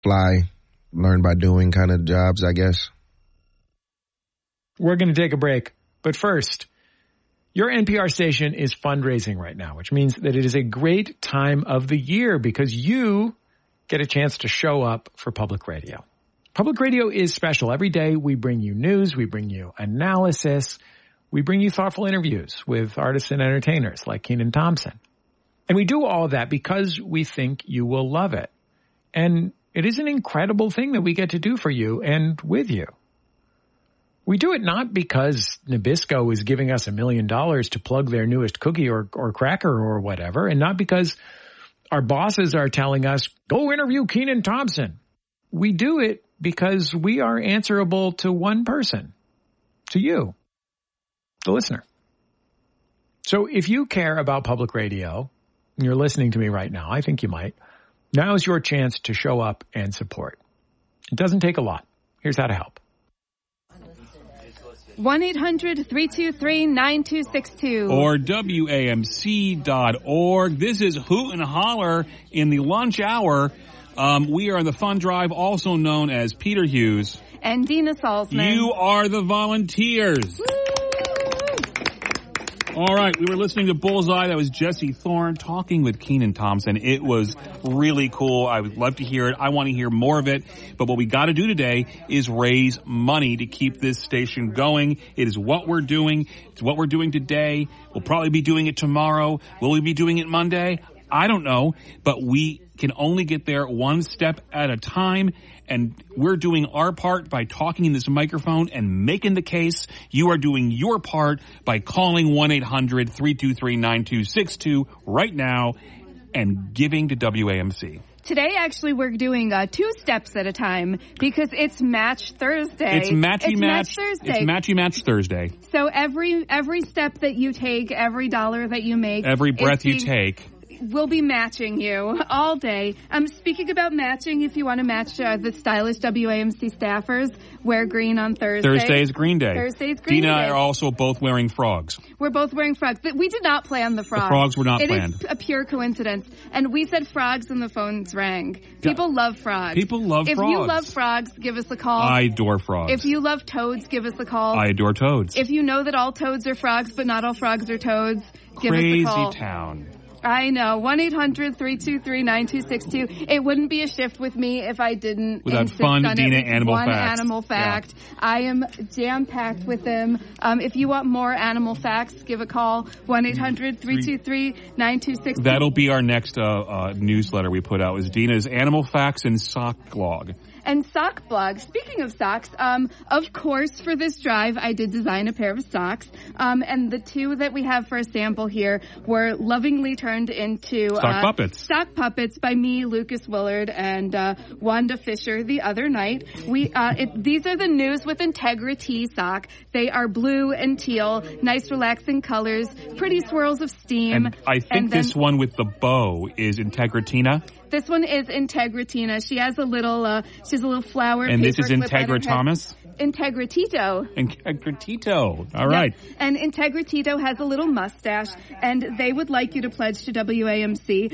fly, learn by doing kind of jobs, I guess. We're going to take a break. But first, your NPR station is fundraising right now, which means that it is a great time of the year because you get a chance to show up for public radio. Public radio is special. Every day we bring you news, we bring you analysis, we bring you thoughtful interviews with artists and entertainers like Kenan Thompson. And we do all of that because we think you will love it. And it is an incredible thing that we get to do for you and with you. We do it not because Nabisco is giving us $1 million to plug their newest cookie or cracker or whatever, and not because our bosses are telling us, go interview Kenan Thompson. We do it because we are answerable to one person, to you, the listener. So if you care about public radio, and you're listening to me right now, I think you might, now is your chance to show up and support. It doesn't take a lot. Here's how to help. 1-800-323-9262. Or WAMC.org. This is Hoot and Holler in the lunch hour. We are the Fun Drive, also known as Peter Hughes. And Dina Salzman. You are the volunteers. Woo! All right, we were listening to Bullseye. That was Jesse Thorne talking with Kenan Thompson. It was really cool. I would love to hear it. I want to hear more of it. But what we got to do today is raise money to keep this station going. It is what we're doing. It's what we're doing today. We'll probably be doing it tomorrow. Will we be doing it Monday? I don't know. But we can only get there one step at a time. And we're doing our part by talking in this microphone and making the case. You are doing your part by calling 1-800-323-9262 right now and giving to WAMC. Today, actually, we're doing 2 steps at a time because it's Match Thursday. It's Matchy Match Thursday. It's Matchy Match Thursday. So every step that you take, every dollar that you make, every breath you take, we'll be matching you all day. Speaking about matching, if you want to match the stylish WAMC staffers, wear green on Thursday. Thursday is Green Day. Thursday's Green Day. Dina and I are also both wearing frogs. We're both wearing frogs. But we did not plan the frogs. The frogs were not planned. It is a pure coincidence. And we said frogs and the phones rang. People love frogs. People love frogs. If you love frogs, give us a call. I adore frogs. If you love toads, give us a call. I adore toads. If you know that all toads are frogs, but not all frogs are toads, give us a call. Crazy town. I know. 1-800-323-9262. It wouldn't be a shift with me if I didn't with that insist fun on Dina it. animal one facts. Animal fact. Yeah. I am jam-packed with them. If you want more animal facts, give a call. 1-800-323-9262. That'll be our next newsletter we put out, is Dina's Animal Facts and Sock Blog. And sock blog. Speaking of socks, of course, for this drive, I did design a pair of socks. And the 2 that we have for a sample here were lovingly turned into sock puppets. Sock puppets by me, Lucas Willard, and Wanda Fisher the other night. These are the News with Integrity sock. They are blue and teal, nice relaxing colors, pretty swirls of steam. And I think this one with the bow is Integritina. This one is Integritina. She has a little flower. And this is Integra Thomas? Integritito. Integritito. All right. Yep. And Integritito has a little mustache, and they would like you to pledge to WAMC.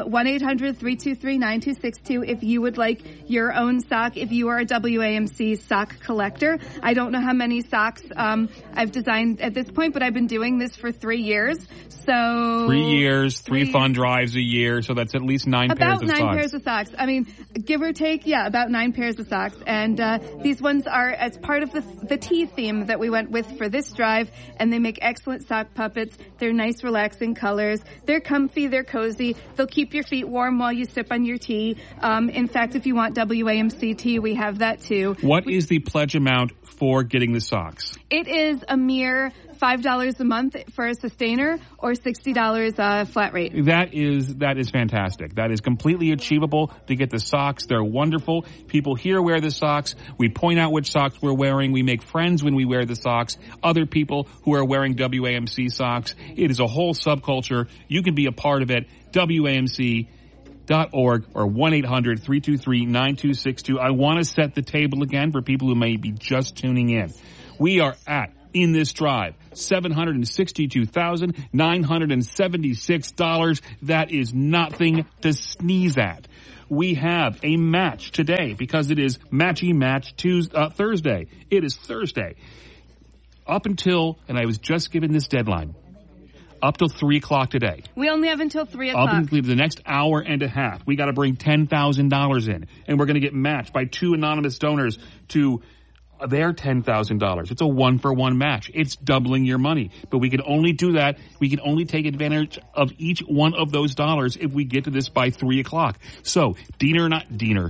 1-800-323-9262 if you would like your own sock, if you are a WAMC sock collector. I don't know how many socks I've designed at this point, but I've been doing this for 3 years. So 3 years, 3 fun drives a year, so that's at least 9 pairs of socks. About 9 pairs of socks. I mean, give or take, about 9 pairs of socks. And these ones are as part of the tea theme that we went with for this drive, and they make excellent sock puppets. They're nice, relaxing colors. They're comfy, they're cozy. They'll keep your feet warm while you sip on your tea. In fact, if you want WAMC tea, we have that too. What is the pledge amount for getting the socks? It is a mere $5 a month for a sustainer or $60 flat rate. That is fantastic. That is completely achievable to get the socks. They're wonderful. People here wear the socks. We point out which socks we're wearing. We make friends when we wear the socks. Other people who are wearing WAMC socks. It is a whole subculture. You can be a part of it. WAMC.org or 1-800-323-9262. I want to set the table again for people who may be just tuning in. We are at in this drive. $762,976. That is nothing to sneeze at. We have a match today because it is Matchy Match Thursday. It is Thursday. Up until, and I was just given this deadline, up till 3 o'clock today. We only have until 3 o'clock. Up until the next hour and a half. We got to bring $10,000 in, and we're going to get matched by 2 anonymous donors to their $10,000. It's a 1-for-1 match. It's doubling your money. But we can only do that. We can only take advantage of each one of those dollars if we get to this by 3 o'clock. So, Diener and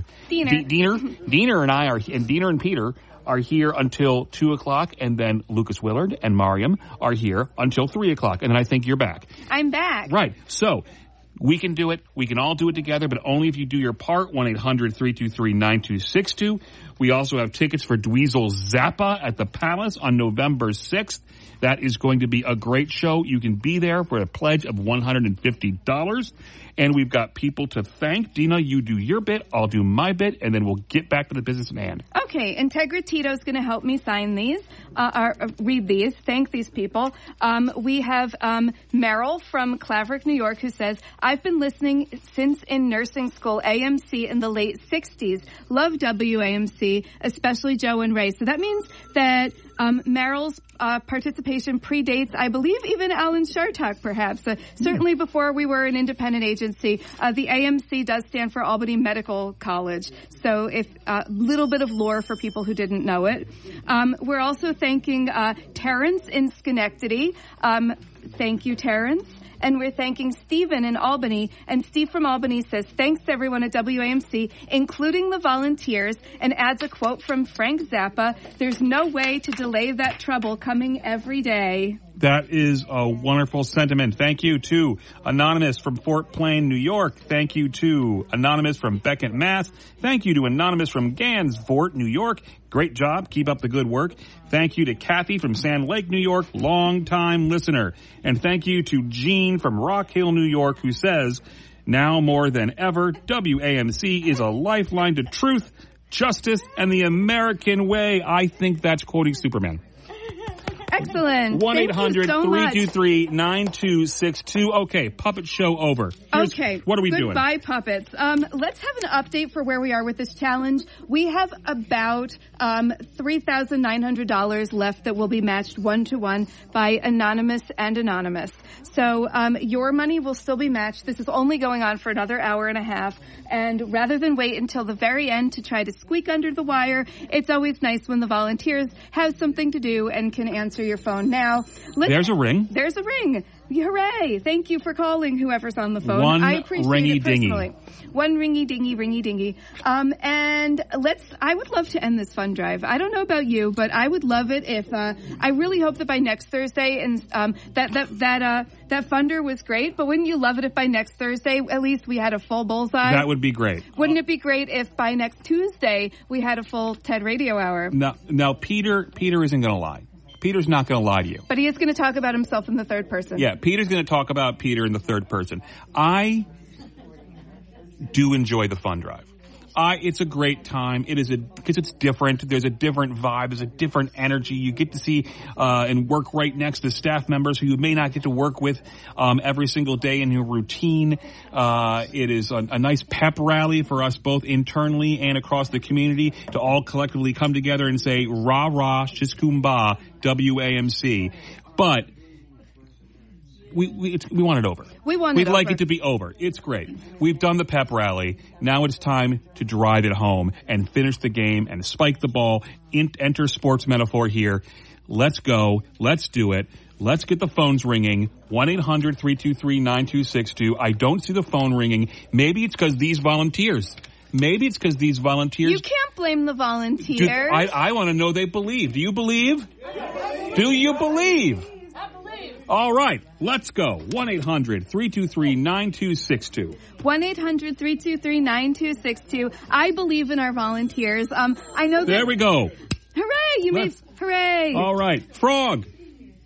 Peter are here until 2 o'clock, and then Lucas Willard and Mariam are here until 3 o'clock. And then I think you're back. I'm back. Right. So, we can do it. We can all do it together, but only if you do your part. 1-800-323-9262. We also have tickets for Dweezil Zappa at the Palace on November 6th. That is going to be a great show. You can be there for a pledge of $150. And we've got people to thank. Dina, you do your bit, I'll do my bit, and then we'll get back to the business at hand. Okay, Integra Tito's going to help me sign these, read these, thank these people. We have Merrill from Claverick, New York, who says, I've been listening since in nursing school, AMC in the late 60s. Love WAMC, especially Joe and Ray. So that means that Merrill's participation predates, I believe, even Alan Shartok, perhaps. Certainly before we were an independent agency. The AMC does stand for Albany Medical College. So if a little bit of lore for people who didn't know it. We're also thanking Terrence in Schenectady. Thank you, Terrence. And we're thanking Stephen in Albany. And Steve from Albany says, thanks to everyone at WAMC, including the volunteers, and adds a quote from Frank Zappa, there's no way to delay that trouble coming every day. That is a wonderful sentiment. Thank you to Anonymous from Fort Plain, New York. Thank you to Anonymous from Beckett, Mass. Thank you to Anonymous from Gansevoort, New York. Great job. Keep up the good work. Thank you to Kathy from Sand Lake, New York, long-time listener. And thank you to Jean from Rock Hill, New York, who says, now more than ever, WAMC is a lifeline to truth, justice, and the American way. I think that's quoting Superman. Excellent. 1-800-323-9262. Okay, puppet show over. Okay. What are we doing? Goodbye, puppets. Let's have an update for where we are with this challenge. We have about $3,900 left that will be matched 1-to-1 by Anonymous and Anonymous. So your money will still be matched. This is only going on for another hour and a half. And rather than wait until the very end to try to squeak under the wire, it's always nice when the volunteers have something to do and can answer your phone now. There's a ring. There's a ring. Hooray. Thank you for calling whoever's on the phone. One I appreciate ringy it personally. One ringy dingy. And I would love to end this fund drive. I don't know about you, but I would love it if, I really hope that by next Thursday, and, that funder was great, but wouldn't you love it if by next Thursday, at least we had a full bullseye? That would be great. Wouldn't it be great if by next Tuesday we had a full TED Radio Hour? Now Peter isn't going to lie. Peter's not going to lie to you. But he is going to talk about himself in the third person. Yeah, Peter's going to talk about Peter in the third person. I do enjoy the fund drive. It's a great time. It is because it's different. There's a different vibe. There's a different energy. You get to see and work right next to staff members who you may not get to work with every single day in your routine. It is a nice pep rally for us both internally and across the community to all collectively come together and say, rah, rah, shiskumba, WAMC. But we want it over. We'd like it to be over. It's great. We've done the pep rally. Now it's time to drive it home and finish the game and spike the ball. Enter sports metaphor here. Let's go. Let's do it. Let's get the phones ringing. 1-800-323-9262. I don't see the phone ringing. Maybe it's because these volunteers. You can't blame the volunteers. I want to know they believe. Do you believe? Do you believe? All right, let's go. 1-800-323-9262. 1-800-323-9262. I believe in our volunteers. I know that. There we go. Hooray! Hooray! All right, frog.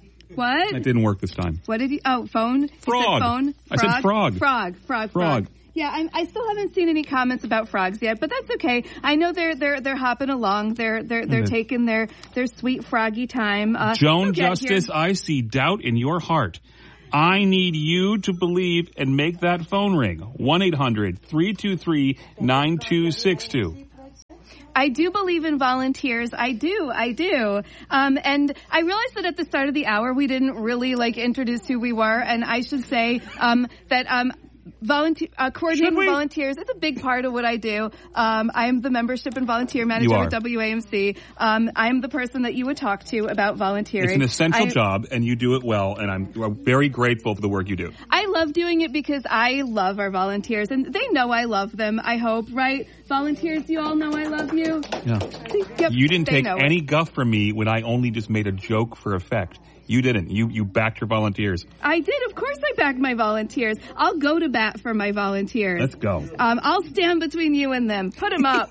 What? That didn't work this time. What did you? Oh, phone. Frog. You said phone. I said frog. Frog. Yeah, I still haven't seen any comments about frogs yet, but that's okay. I know they're hopping along. They're taking their sweet froggy time. Joan Justice, I see doubt in your heart. I need you to believe and make that phone ring. 1-800-323-9262. I do believe in volunteers. I do. And I realized that at the start of the hour, we didn't really introduce who we were. And I should say, that, coordinating volunteers is a big part of what I do. I'm the membership and volunteer manager at WAMC. I'm the person that you would talk to about volunteering. It's an essential job, and you do it well, and I'm very grateful for the work you do. I love doing it because I love our volunteers, and they know I love them, I hope, right? Volunteers, you all know I love you? Yeah. Yep, you didn't take any guff from me when I only just made a joke for effect. You didn't. You backed your volunteers. I did. Of course I backed my volunteers. I'll go to bat for my volunteers. Let's go. I'll stand between you and them. Put them up.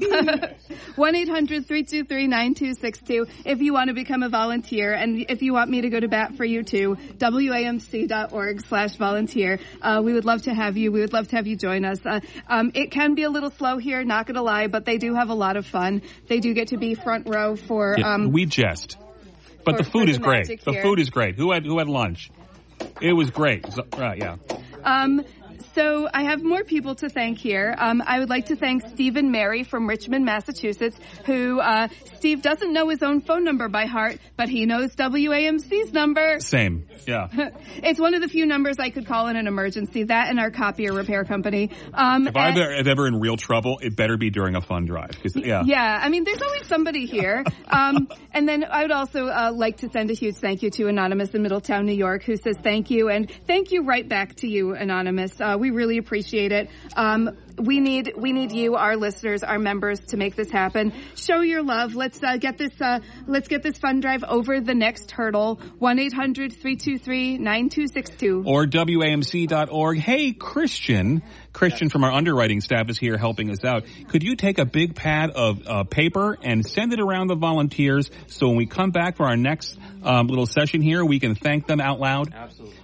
1-800-323-9262 if you want to become a volunteer. And if you want me to go to bat for you too, WAMC.org/volunteer. We would love to have you. We would love to have you join us. It can be a little slow here, not going to lie, but they do have a lot of fun. They do get to be front row for... we jest. But the food is great. The food is great. Who had lunch? It was great. Yeah. So I have more people to thank here. I would like to thank Steve and Mary from Richmond, Massachusetts, who Steve doesn't know his own phone number by heart, but he knows WAMC's number. Same, yeah. It's one of the few numbers I could call in an emergency, that and our copier repair company. If I'm ever in real trouble, it better be during a fund drive. Yeah, I mean, there's always somebody here. And then I would also like to send a huge thank you to Anonymous in Middletown, New York, who says thank you, and thank you right back to you, Anonymous. We really appreciate it. We need you, our listeners, our members, to make this happen. Show your love. Let's get this fund drive over the next hurdle. 1-800-323-9262 or WAMC.org. Hey, Christian from our underwriting staff is here helping us out. Could you take a big pad of paper and send it around the volunteers so when we come back for our next little session here, we can thank them out loud? Absolutely.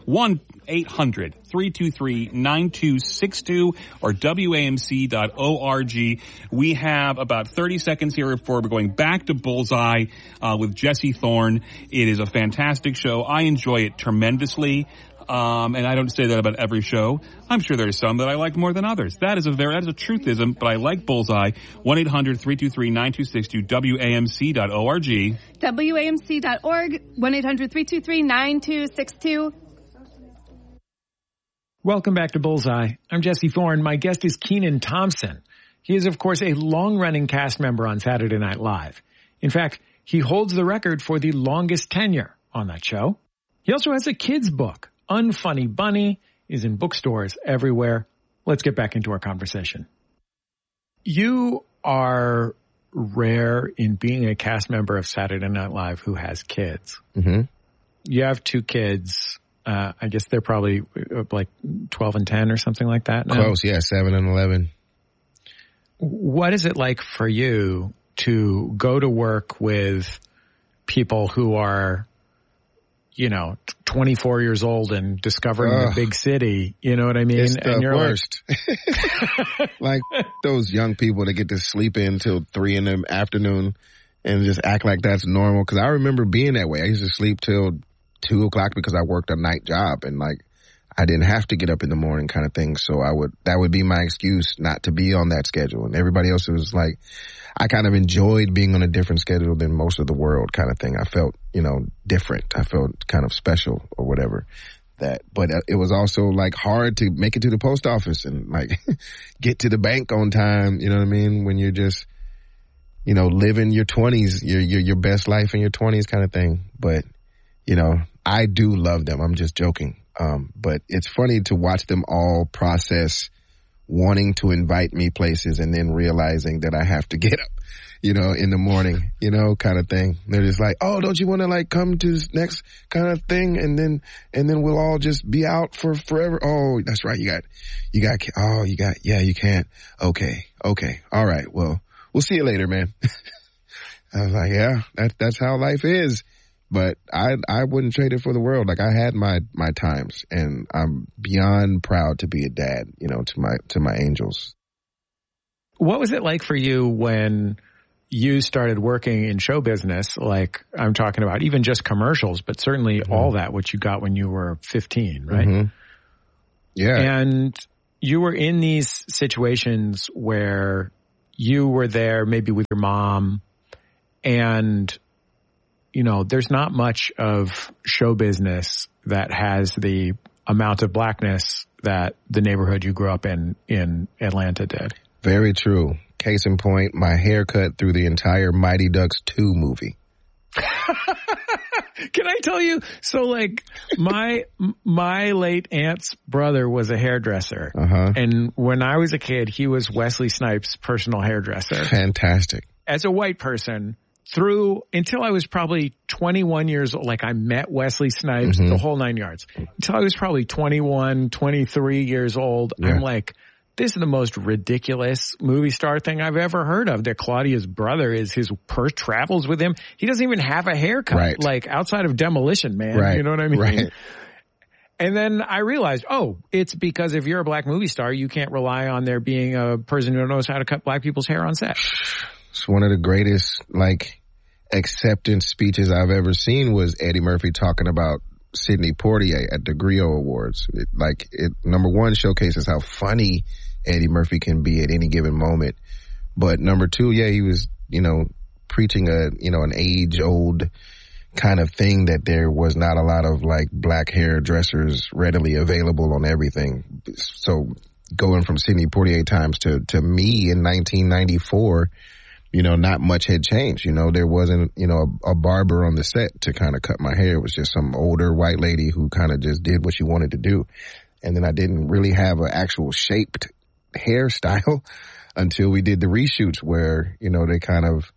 1-800-323-9262 or WAMC.org. We have about 30 seconds here before we're going back to Bullseye with Jesse Thorne. It is a fantastic show. I enjoy it tremendously. And I don't say that about every show. I'm sure there's some that I like more than others. That is a truthism, but I like Bullseye. 1-800-323-9262, WAMC.org. WAMC.org, 1-800-323-9262. Welcome back to Bullseye. I'm Jesse Thorne. My guest is Kenan Thompson. He is, of course, a long-running cast member on Saturday Night Live. In fact, he holds the record for the longest tenure on that show. He also has a kid's book, Unfunny Bunny, is in bookstores everywhere. Let's get back into our conversation. You are rare in being a cast member of Saturday Night Live who has kids. Mm-hmm. You have two kids. I guess they're probably like 12 and 10 or something like that now. Close, yeah, 7 and 11. What is it like for you to go to work with people who are, 24 years old and discovering the big city? You know what I mean? It's and you're worst. Like those young people that get to sleep in till 3 in the afternoon and just act like that's normal. Because I remember being that way. I used to sleep till 2 o'clock because I worked a night job and I didn't have to get up in the morning kind of thing. So that would be my excuse not to be on that schedule. And everybody else was like, I kind of enjoyed being on a different schedule than most of the world kind of thing. I felt, different. I felt kind of special or whatever. But it was also hard to make it to the post office and get to the bank on time. You know what I mean? When you're just, living your 20s, your best life in your 20s kind of thing. But, I do love them. I'm just joking. But it's funny to watch them all process wanting to invite me places and then realizing that I have to get up, in the morning, kind of thing. They're just like, oh, don't you want to come to this next kind of thing? And then we'll all just be out for forever. Oh, that's right. you can't. Okay. All right. Well, we'll see you later, man. I was like, yeah, that's how life is. But I wouldn't trade it for the world. Like, I had my times, and I'm beyond proud to be a dad, you know, to my angels. What was it like for you when you started working in show business? Like, I'm talking about even just commercials, but certainly all that, which you got when you were 15, right? Mm-hmm. Yeah. And you were in these situations where you were there maybe with your mom, and, you know, there's not much of show business that has the amount of blackness that the neighborhood you grew up in Atlanta did. Very true. Case in point, my haircut through the entire Mighty Ducks 2 movie. Can I tell you? So, like, my late aunt's brother was a hairdresser. And when I was a kid, he was Wesley Snipes' personal hairdresser. Fantastic. As a white person, until I was probably 21 years old, like, I met Wesley Snipes, the whole 9 yards. Until I was probably 21, 23 years old, I'm like, this is the most ridiculous movie star thing I've ever heard of. That Claudia's brother is his travels with him. He doesn't even have a haircut, like, outside of Demolition Man. You know what I mean? Right. And then I realized, it's because if you're a black movie star, you can't rely on there being a person who knows how to cut black people's hair on set. It's one of the greatest, like, acceptance speeches I've ever seen was Eddie Murphy talking about Sidney Poitier at the Griot Awards. It number one, showcases how funny Eddie Murphy can be at any given moment. But number two, he was, you know, preaching an age-old kind of thing that there was not a lot of, like, black hairdressers readily available on everything. So going from Sidney Poitier times to me in 1994, you know, not much had changed. You know, there wasn't, you know, a barber on the set to kind of cut my hair. It was just some older white lady who kind of just did what she wanted to do. And then I didn't really have an actual shaped hairstyle until we did the reshoots where, you know, they kind of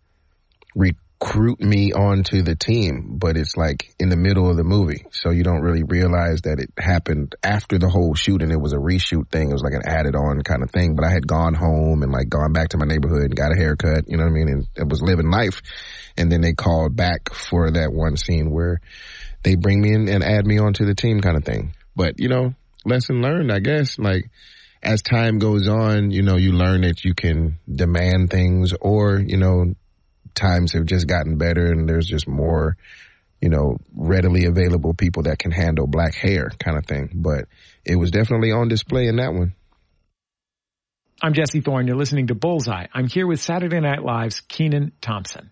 recruit me onto the team, but it's like in the middle of the movie. So you don't really realize that it happened after the whole shoot and it was a reshoot thing. It was like an added on kind of thing, but I had gone home and, like, gone back to my neighborhood and got a haircut, you know what I mean? And it was living life. And then they called back for that one scene where they bring me in and add me onto the team kind of thing. But, you know, lesson learned, I guess. Like, as time goes on, you know, you learn that you can demand things, or, you know, times have just gotten better and there's just more, you know, readily available people that can handle black hair kind of thing. But it was definitely on display in that one. I'm Jesse Thorne. You're listening to Bullseye. I'm here with Saturday Night Live's Kenan Thompson.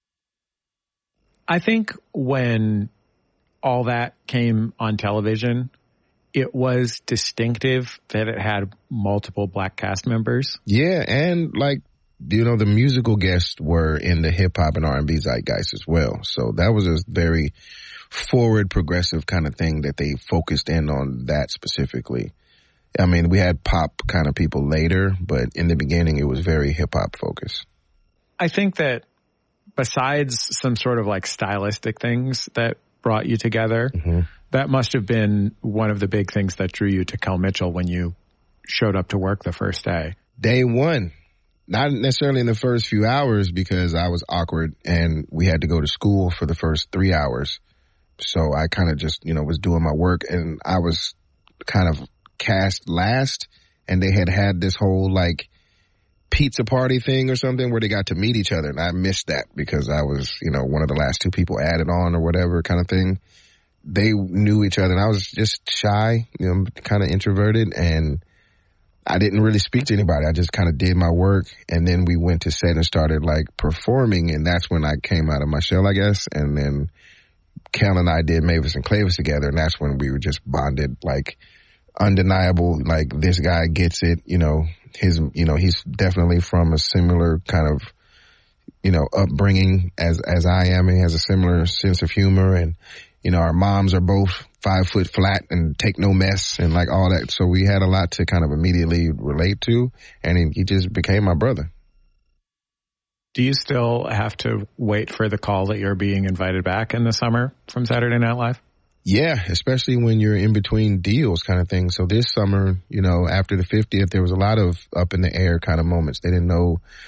I think when all that came on television, it was distinctive that it had multiple black cast members. Yeah, and, like, you know, the musical guests were in the hip hop and R&B zeitgeist as well. So that was a very forward, progressive kind of thing that they focused in on that specifically. I mean, we had pop kind of people later, but in the beginning it was very hip hop focused. I think that besides some sort of, like, stylistic things that brought you together, that must have been one of the big things that drew you to Kel Mitchell when you showed up to work the first day. Day one. Not necessarily in the first few hours because I was awkward and we had to go to school for the first 3 hours. So I kind of just, you know, was doing my work and I was kind of cast last, and they had this whole, like, pizza party thing or something where they got to meet each other. And I missed that because I was, you know, one of the last two people added on or whatever kind of thing. They knew each other and I was just shy, you know, kind of introverted, and I didn't really speak to anybody. I just kind of did my work, and then we went to set and started, like, performing, and that's when I came out of my shell, I guess. And then Kel and I did Mavis and Clavis together, and that's when we were just bonded, like, undeniable. Like, this guy gets it, you know. He's definitely from a similar kind of, you know, upbringing as I am. He has a similar sense of humor, and, you know, our moms are both 5 foot flat and take no mess and, like, all that. So we had a lot to kind of immediately relate to, and he just became my brother. Do you still have to wait for the call that you're being invited back in the summer from Saturday Night Live? Yeah, especially when you're in between deals kind of thing. So this summer, you know, after the 50th, there was a lot of up in the air kind of moments. They didn't know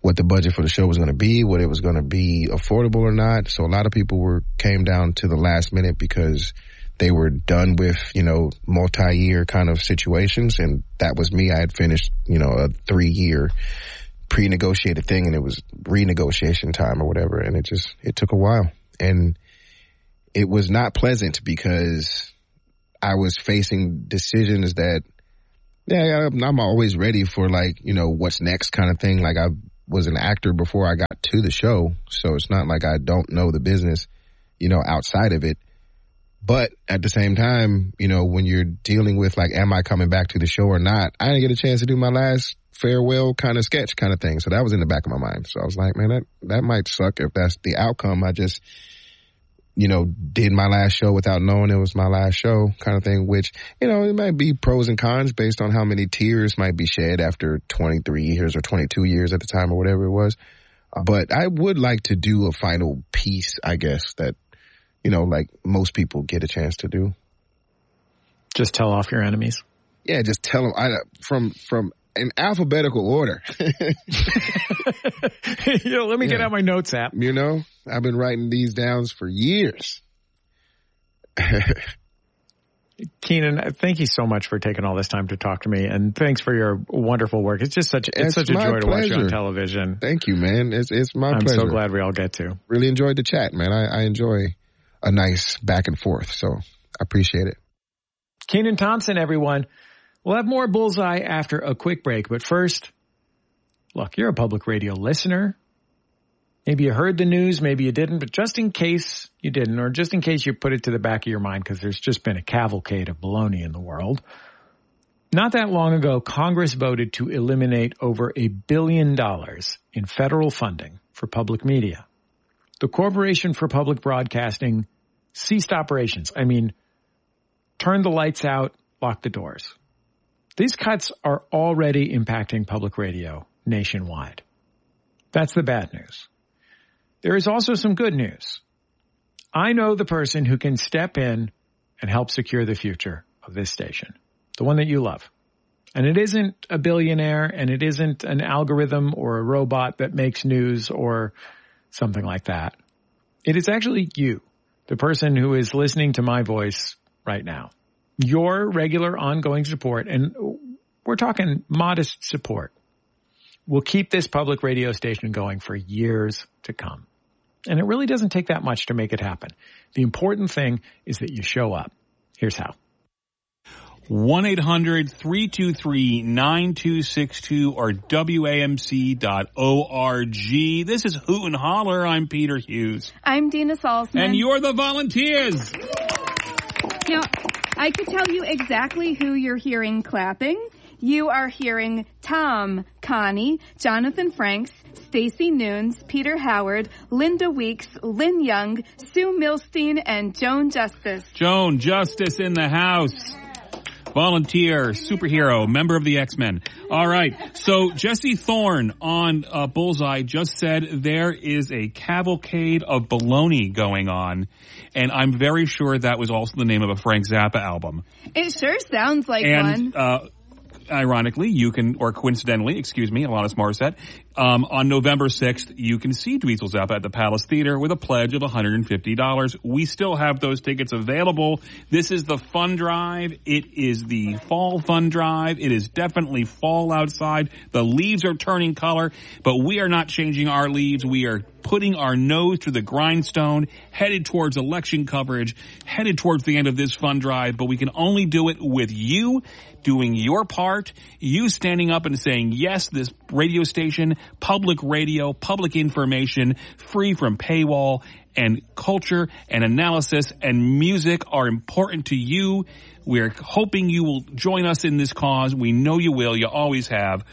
what the budget for the show was going to be, what it was going to be affordable or not. So a lot of people came down to the last minute because they were done with, multi-year kind of situations. And that was me. I had finished, a 3-year pre-negotiated thing, and it was renegotiation time or whatever. And it took a while. And it was not pleasant because I was facing decisions that, I'm always ready for what's next kind of thing. Like I was an actor before I got to the show. So it's not like I don't know the business, outside of it. But at the same time, when you're dealing with am I coming back to the show or not? I didn't get a chance to do my last farewell kind of sketch kind of thing. So that was in the back of my mind. So I was like, man, that might suck if that's the outcome. I just, did my last show without knowing it was my last show kind of thing, which, it might be pros and cons based on how many tears might be shed after 23 years or 22 years at the time or whatever it was. But I would like to do a final piece, I guess, that, most people get a chance to do. Just tell off your enemies. Yeah, just tell them from in alphabetical order. Let me get out my notes app. I've been writing these down for years. Keenan, thank you so much for taking all this time to talk to me, and thanks for your wonderful work. It's such a joy to watch you on television. Thank you, man. It's my pleasure. I'm so glad we all get to. Really enjoyed the chat, man. I enjoy a nice back and forth, so I appreciate it. Kenan Thompson, everyone. We'll have more Bullseye after a quick break, but first, look, you're a public radio listener. Maybe you heard the news, maybe you didn't, but just in case you didn't, or just in case you put it to the back of your mind, because there's just been a cavalcade of baloney in the world. Not that long ago, Congress voted to eliminate over $1 billion in federal funding for public media. The Corporation for Public Broadcasting ceased operations. Turned the lights out, locked the doors. These cuts are already impacting public radio nationwide. That's the bad news. There is also some good news. I know the person who can step in and help secure the future of this station, the one that you love. And it isn't a billionaire, and it isn't an algorithm or a robot that makes news or something like that. It is actually you, the person who is listening to my voice right now. Your regular ongoing support, and we're talking modest support, will keep this public radio station going for years to come. And it really doesn't take that much to make it happen. The important thing is that you show up. Here's how. 1-800-323-9262 or WAMC.org. This is Hoot and Holler. I'm Peter Hughes. I'm Dina Salzman. And you're the volunteers. Now, I could tell you exactly who you're hearing clapping. You are hearing Tom, Connie, Jonathan Franks, Stacey Nunes, Peter Howard, Linda Weeks, Lynn Young, Sue Milstein, and Joan Justice. Joan Justice in the house. Volunteer, superhero, member of the X-Men. All right. So Jesse Thorne on Bullseye just said there is a cavalcade of baloney going on. And I'm very sure that was also the name of a Frank Zappa album. It sure sounds like one. Ironically, you can, or coincidentally, Alanis Morissette, on November 6th, you can see Dweezil Zappa at the Palace Theater with a pledge of $150. We still have those tickets available. This is the fun drive. It is the fall fun drive. It is definitely fall outside. The leaves are turning color, but we are not changing our leaves. We are putting our nose to the grindstone, headed towards election coverage, headed towards the end of this fun drive, but we can only do it with you doing your part, you standing up and saying, yes, this radio station, public radio, public information, free from paywall, and culture and analysis and music are important to you. We're hoping you will join us in this cause. We know you will. You always have.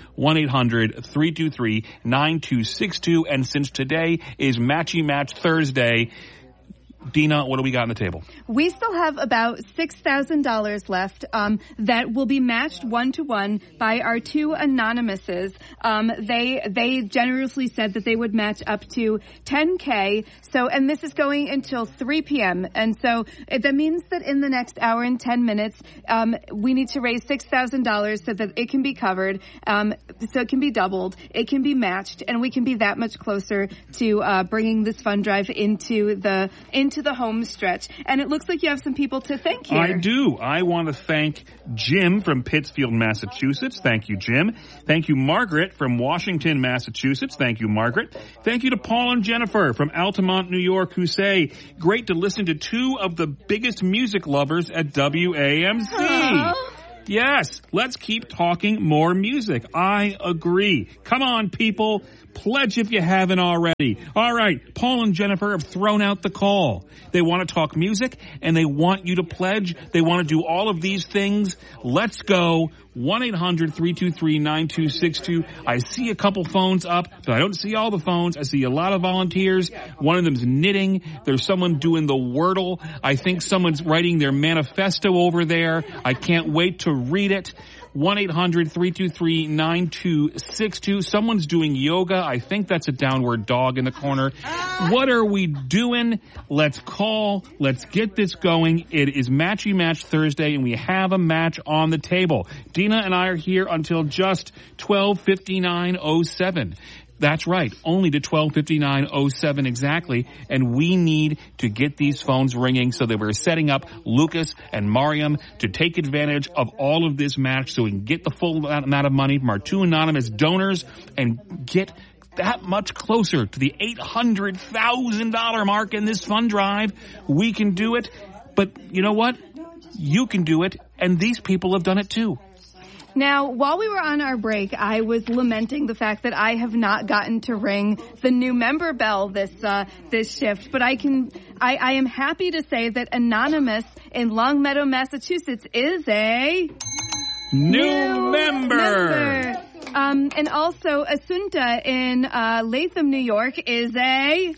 1-800-323-9262. And since today is Matchy Match Thursday, Dina, what do we got on the table? We still have about $6,000 left that will be matched 1-to-1 by our two anonymouses. They generously said that they would match up to $10K. So, and this is going until 3 p.m. And so that means that in the next hour and 10 minutes, we need to raise $6,000 so that it can be covered, so it can be doubled, it can be matched, and we can be that much closer to bringing this fund drive into the home stretch. And it looks like you have some people to thank here. I do. I want to thank Jim from Pittsfield, Massachusetts. Thank you, Jim. Thank you, Margaret from Washington, Massachusetts. Thank you, Margaret. Thank you to Paul and Jennifer from Altamont, New York, who say, great to listen to two of the biggest music lovers at WAMC. Aww. Yes, let's keep talking more music. I agree. Come on, people. Pledge if you haven't already. All right, Paul and Jennifer have thrown out the call. They want to talk music, and they want you to pledge. They want to do all of these things. Let's go. 1-800-323-9262. I see a couple phones up, but I don't see all the phones. I see a lot of volunteers. One of them's knitting. There's someone doing the Wordle. I think someone's writing their manifesto over there. I can't wait to read it. 1-800-323-9262. Someone's doing yoga. I think that's a downward dog in the corner. What are we doing? Let's call. Let's get this going. It is Matchy Match Thursday, and we have a match on the table. Dina and I are here until just 12:59:07. That's right, only to 12:59:07 exactly, and we need to get these phones ringing so that we're setting up Lucas and Mariam to take advantage of all of this match so we can get the full amount of money from our two anonymous donors and get that much closer to the $800,000 mark in this fund drive. We can do it, but you know what? You can do it, and these people have done it too. Now, while we were on our break, I was lamenting the fact that I have not gotten to ring the new member bell this shift, but I am happy to say that Anonymous in Longmeadow, Massachusetts is a new member. And also Asunta in Latham, New York is a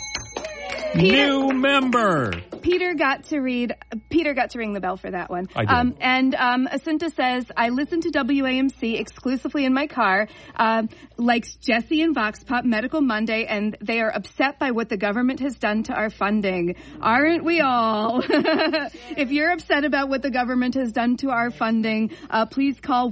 new member. Peter got to ring the bell for that one. I did. Asunta says, I listen to WAMC exclusively in my car, likes Jesse and Vox Pop Medical Monday, and they are upset by what the government has done to our funding. Aren't we all? If you're upset about what the government has done to our funding, please call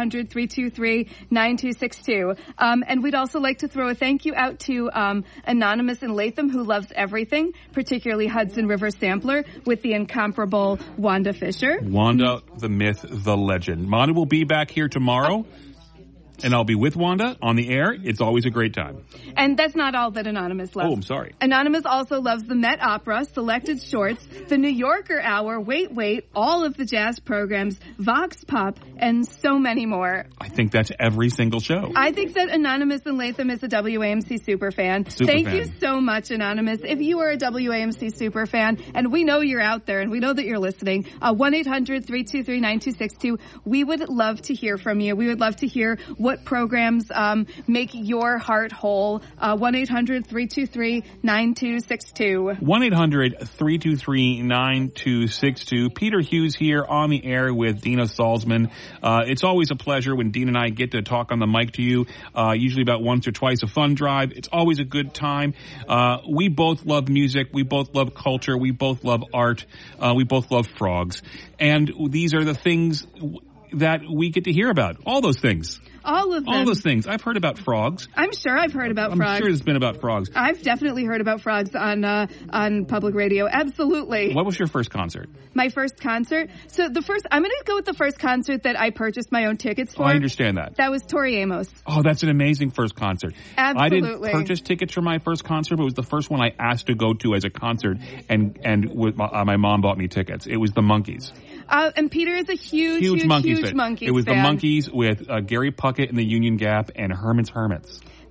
1-800-323-9262. And we'd also like to throw a thank you out to Anonymous in Latham, who loves everything, particularly Hudson River Sampler with the incomparable Wanda Fisher. Wanda, the myth, the legend. Wanda will be back here tomorrow, and I'll be with Wanda on the air. It's always a great time. And that's not all that Anonymous loves. Oh, I'm sorry. Anonymous also loves the Met Opera, Selected Shorts, the New Yorker Hour, Wait, all of the jazz programs, Vox Pop, and so many more. I think that's every single show. I think that Anonymous in Latham is a WAMC superfan. Thank you so much, Anonymous. If you are a WAMC superfan, and we know you're out there, and we know that you're listening, 1-800-323-9262, we would love to hear from you. We would love to hear what programs make your heart whole. 1-800-323-9262. 1-800-323-9262. Peter Hughes here on the air with Dina Salzman. It's always a pleasure when Dina and I get to talk on the mic to you, usually about once or twice a fun drive. It's always a good time. We both love music. We both love culture. We both love art. We both love frogs. And these are the things that we get to hear about. All those things. All of them. All those things. I've heard about frogs. I'm sure I've heard about frogs. I'm sure it's been about frogs. I've definitely heard about frogs on public radio. Absolutely. What was your first concert? My first concert? So I'm going to go with the first concert that I purchased my own tickets for. Oh, I understand that. That was Tori Amos. Oh, that's an amazing first concert. Absolutely. I didn't purchase tickets for my first concert, but it was the first one I asked to go to as a concert, and with my mom bought me tickets. It was the Monkees. And Peter is a huge Monkees fan. It was the Monkees with Gary Puckett in the Union Gap and Herman's Hermits.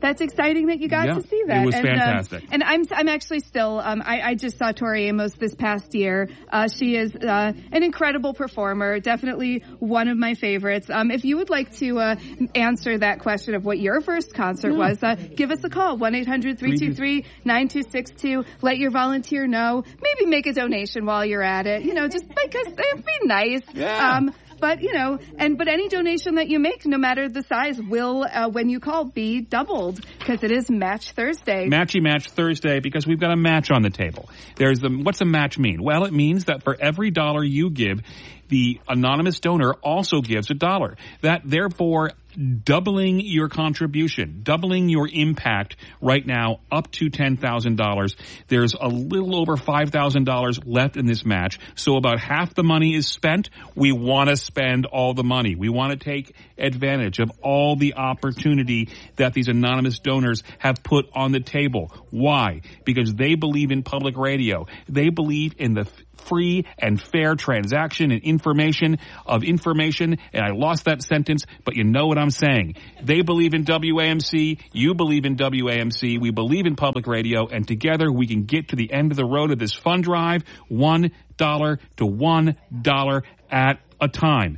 That's exciting that you got to see that. It was fantastic. And I'm actually still, I just saw Tori Amos this past year. She is an incredible performer, definitely one of my favorites. If you would like to answer that question of what your first concert was, give us a call, 1-800-323-9262. Let your volunteer know. Maybe make a donation while you're at it, just because it'd be nice. Yeah. But any donation that you make, no matter the size, will, when you call, be doubled, because it is Match Thursday. Matchy Match Thursday, because we've got a match on the table. What's a match mean? Well, it means that for every $1 you give, the anonymous donor also gives $1. That, therefore, doubling your contribution, doubling your impact right now up to $10,000. There's a little over $5,000 left in this match. So about half the money is spent. We want to spend all the money. We want to take advantage of all the opportunity that these anonymous donors have put on the table. Why? Because they believe in public radio. They believe in the free and fair transaction and information, and I lost that sentence, but you know what I'm saying. They believe in WAMC, you believe in WAMC, we believe in public radio, and together we can get to the end of the road of this fund drive, $1 to $1 at a time.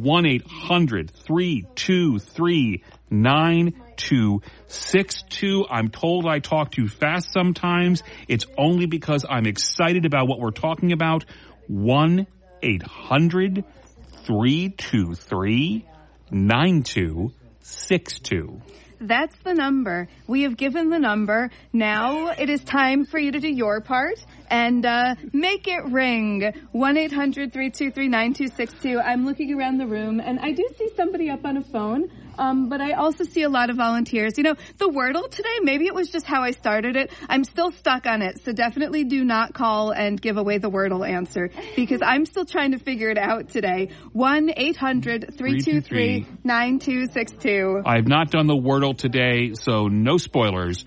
1-800-323-9262. I'm told I talk too fast sometimes. It's only because I'm excited about what we're talking about. 1-800-323-9262. That's the number. We have given the number. Now it is time for you to do your part and make it ring. 1-800-323-9262. I'm looking around the room, and I do see somebody up on a phone, but I also see a lot of volunteers. The Wordle today, maybe it was just how I started it. I'm still stuck on it, so definitely do not call and give away the Wordle answer, because I'm still trying to figure it out today. 1-800-323-9262. I have not done the Wordle today, so no spoilers.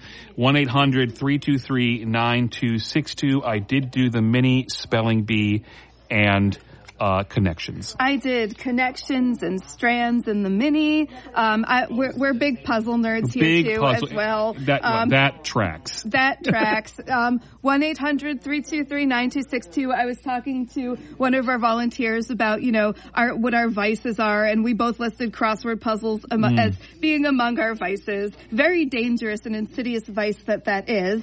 1-800-323-9262. I did do the mini spelling bee and connections. I did connections and strands and the mini. We're big puzzle nerds here too, as well. That tracks. That tracks. 1-800-323-9262. I was talking to one of our volunteers about, what our vices are, and we both listed crossword puzzles as being among our vices. Very dangerous and insidious vice that is.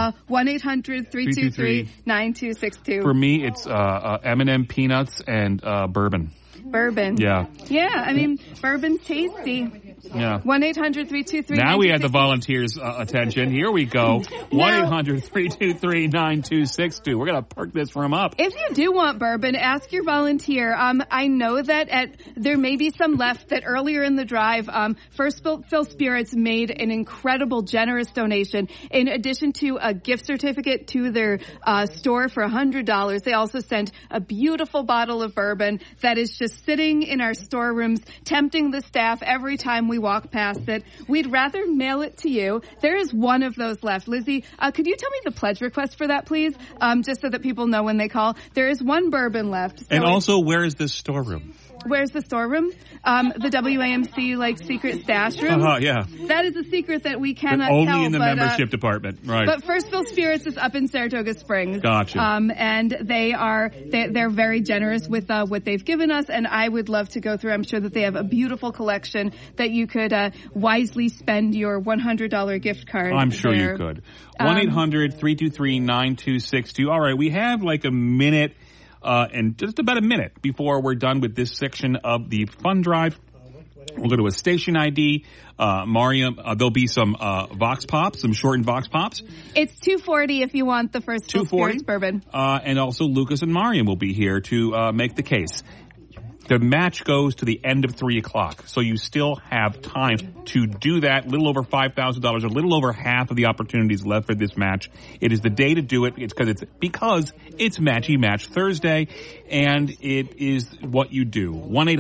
1-800-323-9262. For me, it's M&M peanuts and bourbon. Bourbon. Yeah. Yeah, bourbon's tasty. Yeah. 1-800-323-9262. Now we had the volunteers' attention. Here we go. 1-800-323-9262. We're going to perk this room up. If you do want bourbon, ask your volunteer. I know that there may be some left that earlier in the drive, First Fill Spirits made an incredible, generous donation. In addition to a gift certificate to their store for $100, they also sent a beautiful bottle of bourbon that is just sitting in our storerooms, tempting the staff every time we walk past it. We'd rather mail it to you. There is one of those left. Lizzie, could you tell me the pledge request for that, please? Just so that people know when they call. There is one bourbon left. So and also, where is this storeroom? Where's the storeroom? The WAMC, secret stash room? Yeah. That is a secret that we cannot only tell. Only in the membership department, right. But First Fill Spirits is up in Saratoga Springs. Gotcha. And they're very generous with what they've given us, and I would love to go through. I'm sure that they have a beautiful collection that you could wisely spend your $100 gift card. I'm sure there. you could. 1-800-323-9262. All right, we have like a minute and just about a minute before we're done with this section of the fund drive. We'll go to a station ID. Mariam, there'll be some Vox Pops, some shortened Vox Pops. It's $2.40 if you want the First Fill Spirits bourbon. And also Lucas and Mariam will be here to make the case. The match goes to the end of 3 o'clock, so you still have time to do that. A little over $5,000, a little over half of the opportunities left for this match. It is the day to do it. It's because it's Matchy Match Thursday, and it is what you do.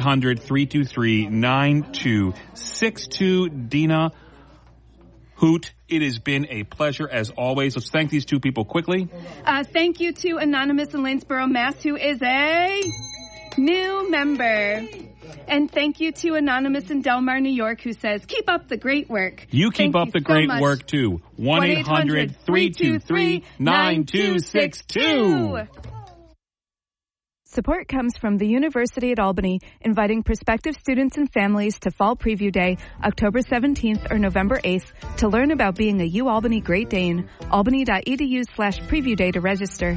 1-800-323-9262. Dina, Hoot, it has been a pleasure as always. Let's thank these two people quickly. Thank you to Anonymous in Lanesboro, Mass, who is a new member. And thank you to Anonymous in Delmar, New York, who says, keep up the great work. You keep up the great work, too. 1-800-323-9262. Support comes from the University at Albany, inviting prospective students and families to Fall Preview Day, October 17th or November 8th, to learn about being a UAlbany Great Dane. albany.edu/preview day to register.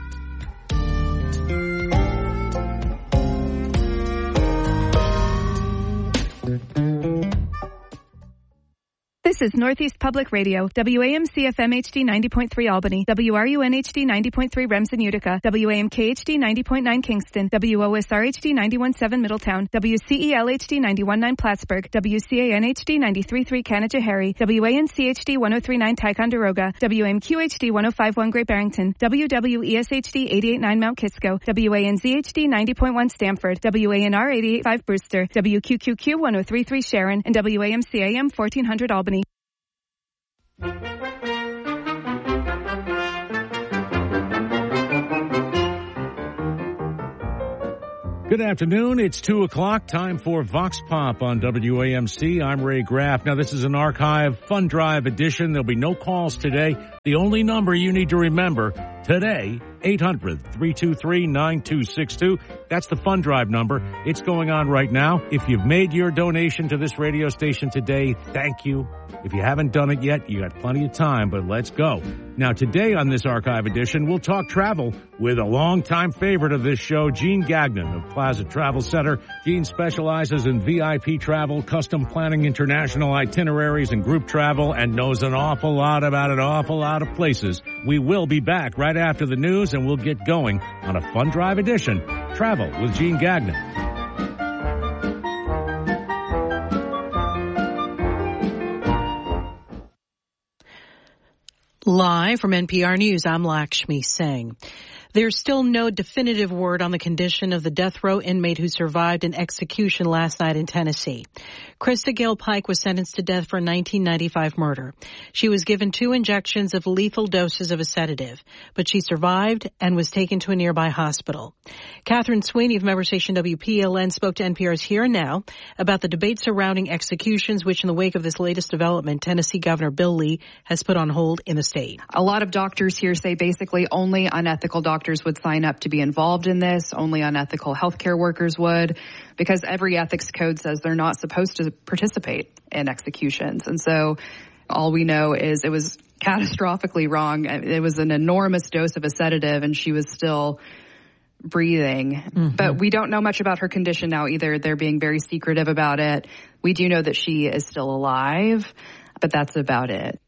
This is Northeast Public Radio, WAMC FM HD 90.3 Albany, WRUN HD 90.3 Remsen Utica, WAMK HD 90.9 Kingston, WOSR HD 91.7 Middletown, WCEL HD 91.9 Plattsburgh, WCAN HD 93.3 Canajoharie, WANC HD 103.9 Ticonderoga, WMQ HD 105.1 Great Barrington, WWES HD 88.9 Mount Kisco, WANZ HD 90.1 Stamford, WANR 88.5 Brewster, WQQQ 103.3 Sharon, and WAMCAM 1400 Albany. Good afternoon. It's 2 o'clock. Time for Vox Pop on WAMC. I'm Ray Graff. Now, this is an archive fun drive edition. There'll be no calls today. The only number you need to remember today, 800-323-9262. That's the fun drive number. It's going on right now. If you've made your donation to this radio station today, thank you. If you haven't done it yet, you got plenty of time, but let's go. Now, today on this archive edition, we'll talk travel with a longtime favorite of this show, Gene Gagnon of Plaza Travel Center. Gene specializes in VIP travel, custom planning, international itineraries, and group travel, and knows an awful lot about an awful lot of places. We will be back right after the news, and we'll get going on a fun drive edition, Travel with Gene Gagnon. Live from NPR News, I'm Lakshmi Singh. There's still no definitive word on the condition of the death row inmate who survived an execution last night in Tennessee. Krista Gale Pike was sentenced to death for 1995 murder. She was given 2 injections of lethal doses of a sedative, but she survived and was taken to a nearby hospital. Catherine Sweeney of member station WPLN spoke to NPR's Here and Now about the debate surrounding executions, which in the wake of this latest development, Tennessee Governor Bill Lee has put on hold in the state. A lot of doctors here say basically only unethical doctors would sign up to be involved in this. Only unethical healthcare workers would, because every ethics code says they're not supposed to participate in executions. And so all we know is it was catastrophically wrong. It was an enormous dose of a sedative and she was still breathing. Mm-hmm. But we don't know much about her condition now either. They're being very secretive about it. We do know that she is still alive, but that's about it.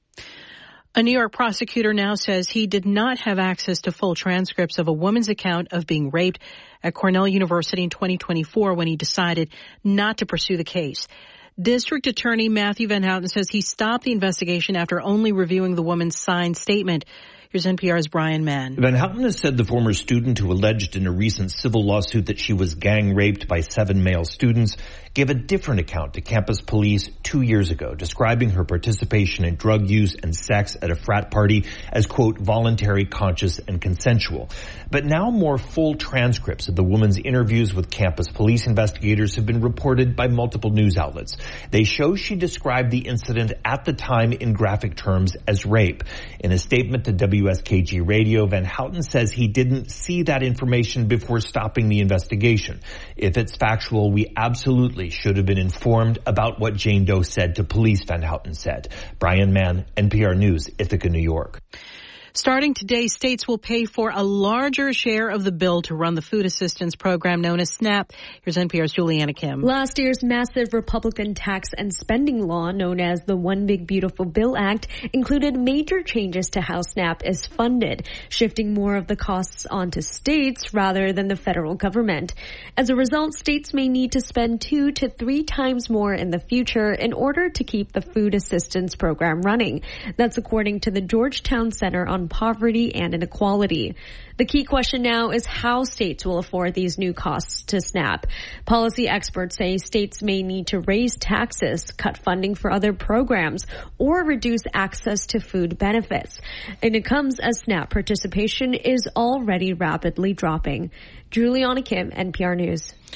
A New York prosecutor now says he did not have access to full transcripts of a woman's account of being raped at Cornell University in 2024 when he decided not to pursue the case. District Attorney Matthew Van Houten says he stopped the investigation after only reviewing the woman's signed statement. Here's NPR's Brian Mann. Van Houten has said the former student who alleged in a recent civil lawsuit that she was gang raped by 7 male students gave a different account to campus police 2 years ago, describing her participation in drug use and sex at a frat party as, quote, voluntary, conscious, and consensual. But now more full transcripts of the woman's interviews with campus police investigators have been reported by multiple news outlets. They show she described the incident at the time in graphic terms as rape. In a statement to WSKG Radio, Van Houten says he didn't see that information before stopping the investigation. If it's factual, we absolutely should have been informed about what Jane Doe said to police, Van Houten said. Brian Mann, NPR News, Ithaca, New York. Starting today, states will pay for a larger share of the bill to run the food assistance program known as SNAP. Here's NPR's Juliana Kim. Last year's massive Republican tax and spending law, known as the One Big Beautiful Bill Act, included major changes to how SNAP is funded, shifting more of the costs onto states rather than the federal government. As a result, states may need to spend 2 to 3 times more in the future in order to keep the food assistance program running. That's according to the Georgetown Center on Poverty and Inequality. The key question now is how states will afford these new costs to SNAP. Policy experts say states may need to raise taxes, cut funding for other programs, or reduce access to food benefits. And it comes as SNAP participation is already rapidly dropping. Juliana Kim, NPR News.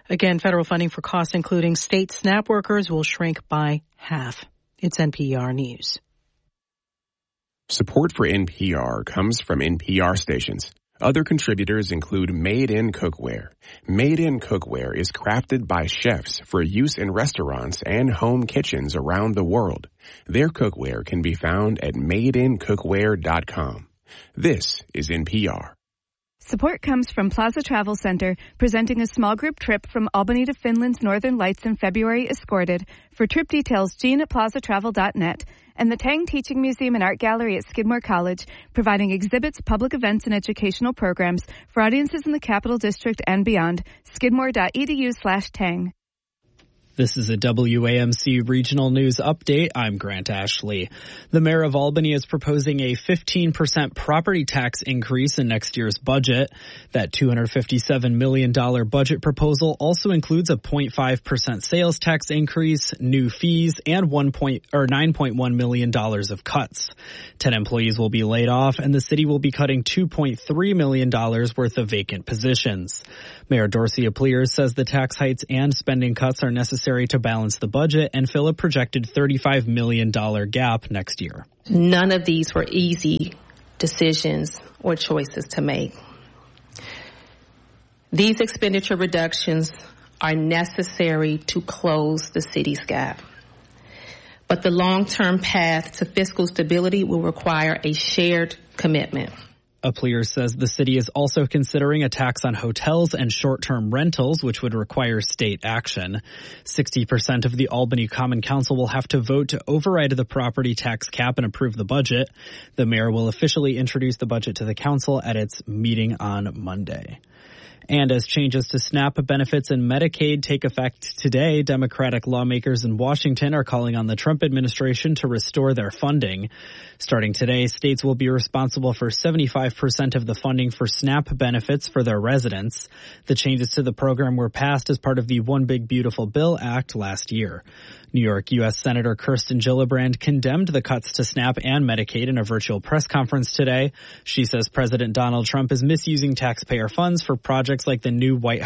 Again, federal funding for costs including state SNAP workers will shrink by half. It's NPR News. Support for NPR comes from NPR stations. Other contributors include Made in Cookware. Made in Cookware is crafted by chefs for use in restaurants and home kitchens around the world. Their cookware can be found at madeincookware.com. This is NPR. Support comes from Plaza Travel Center, presenting a small group trip from Albany to Finland's Northern Lights in February escorted. For trip details, Jean at plazatravel.net. And the Tang Teaching Museum and Art Gallery at Skidmore College, providing exhibits, public events, and educational programs for audiences in the Capital District and beyond. Skidmore.edu/Tang. This is a WAMC Regional News Update. I'm Grant Ashley. The mayor of Albany is proposing a 15% property tax increase in next year's budget. That $257 million budget proposal also includes a 0.5% sales tax increase, new fees, and $9.1 million of cuts. 10 employees will be laid off, and the city will be cutting $2.3 million worth of vacant positions. Mayor Dorcia Pliers says the tax hikes and spending cuts are necessary to balance the budget and fill a projected $35 million gap next year. None of these were easy decisions or choices to make. These expenditure reductions are necessary to close the city's gap. But the long-term path to fiscal stability will require a shared commitment. Pliers says the city is also considering a tax on hotels and short-term rentals, which would require state action. 60% of the Albany Common Council will have to vote to override the property tax cap and approve the budget. The mayor will officially introduce the budget to the council at its meeting on Monday. And as changes to SNAP benefits and Medicaid take effect today, Democratic lawmakers in Washington are calling on the Trump administration to restore their funding. Starting today, states will be responsible for 75% of the funding for SNAP benefits for their residents. The changes to the program were passed as part of the One Big Beautiful Bill Act last year. New York U.S. Senator Kirsten Gillibrand condemned the cuts to SNAP and Medicaid in a virtual press conference today. She says President Donald Trump is misusing taxpayer funds for projects like the new White